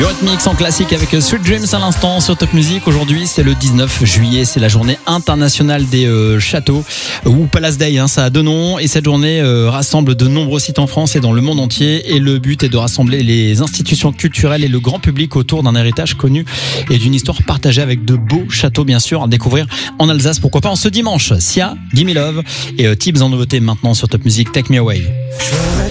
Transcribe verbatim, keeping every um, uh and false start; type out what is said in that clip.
Eurythmics en classique avec Sweet Dreams à l'instant sur Top Music. Aujourd'hui, c'est le dix-neuf juillet, c'est la journée internationale des euh, châteaux ou Palace Day, hein, ça a deux noms. Et cette journée euh, rassemble de nombreux sites en France et dans le monde entier. Et le but est de rassembler les institutions culturelles et le grand public autour d'un héritage connu et d'une histoire partagée avec de beaux châteaux, bien sûr, à découvrir en Alsace. Pourquoi pas en ce dimanche. Sia, Gimme Love et euh, Tibbs en nouveauté maintenant sur Top Music. Take Me Away.